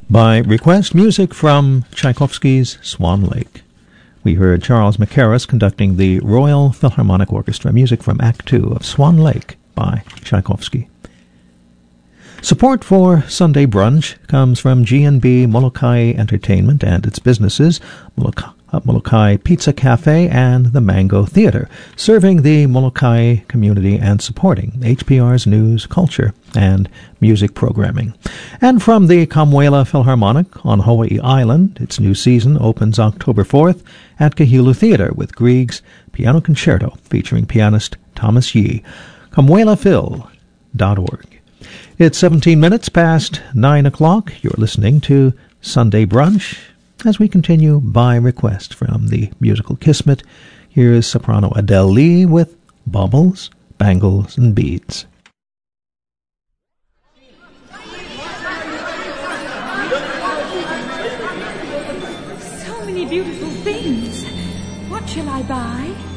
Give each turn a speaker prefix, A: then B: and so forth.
A: By request, music from Tchaikovsky's Swan Lake. We heard Charles Mackerras conducting the Royal Philharmonic Orchestra, music from Act II of Swan Lake by Tchaikovsky. Support for Sunday Brunch comes from G&B Molokai Entertainment and its businesses, Molokai Pizza Cafe and the Mango Theater, serving the Molokai community and supporting HPR's news, culture, and music programming. And from the Kamuela Philharmonic on Hawaii Island, its new season opens October 4th at Kahulu Theater with Grieg's Piano Concerto featuring pianist Thomas Yee. KamuelaPhil.org. It's 17 minutes past 9 o'clock. You're listening to Sunday Brunch. As we continue by request from the musical Kismet, here is soprano Adele Lee with Baubles, Bangles, and Beads.
B: So many beautiful things. What shall I buy?